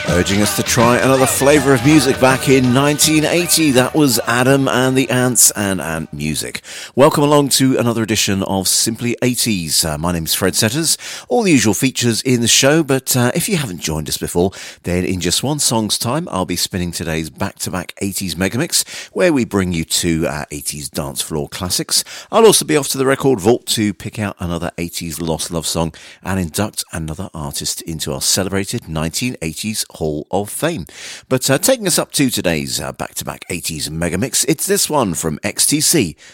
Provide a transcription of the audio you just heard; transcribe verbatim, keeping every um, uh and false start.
Urging us to try another flavour of music back in nineteen eighty. That was Adam and the Ants and Ant Music. Welcome along to another edition of Simply eighties. Uh, my name's Fred Setters. All the usual features in the show, but uh, if you haven't joined us before, then in just one song's time, I'll be spinning today's back-to-back eighties Megamix, where we bring you two uh, eighties dance floor classics. I'll also be off to the record vault to pick out another eighties lost love song and induct another artist into our celebrated nineteen eighties Hall of Fame. But uh, taking us up to today's uh, back-to-back eighties Megamix, it's this one from X T C,